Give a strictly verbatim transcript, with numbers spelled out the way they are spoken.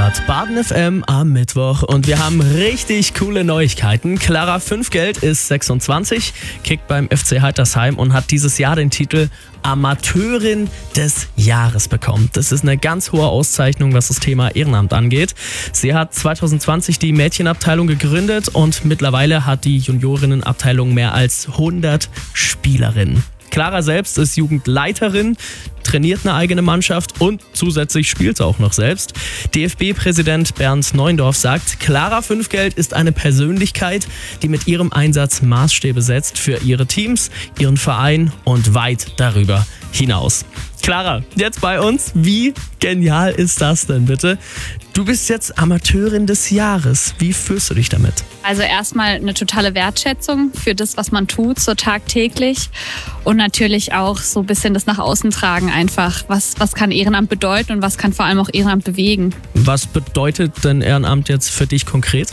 hört Baden F M am Mittwoch und wir haben richtig coole Neuigkeiten. Clara Fünfgeld ist sechsundzwanzig, kickt beim F C Heitersheim und hat dieses Jahr den Titel Amateurin des Jahres bekommen. Das ist eine ganz hohe Auszeichnung, was das Thema Ehrenamt angeht. Sie hat zwanzig zwanzig die Mädchenabteilung gegründet und mittlerweile hat die Juniorinnenabteilung mehr als hundert Spielerinnen. Clara selbst ist Jugendleiterin, trainiert eine eigene Mannschaft und zusätzlich spielt sie auch noch selbst. D F B-Präsident Bernd Neuendorf sagt, Clara Fünfgeld ist eine Persönlichkeit, die mit ihrem Einsatz Maßstäbe setzt für ihre Teams, ihren Verein und weit darüber hinaus. Clara, jetzt bei uns. Wie genial ist das denn bitte? Du bist jetzt Amateurin des Jahres. Wie fühlst du dich damit? Also erstmal eine totale Wertschätzung für das, was man tut, so tagtäglich. Und natürlich auch so ein bisschen das nach außen tragen einfach. Was, was kann Ehrenamt bedeuten und was kann vor allem auch Ehrenamt bewegen? Was bedeutet denn Ehrenamt jetzt für dich konkret?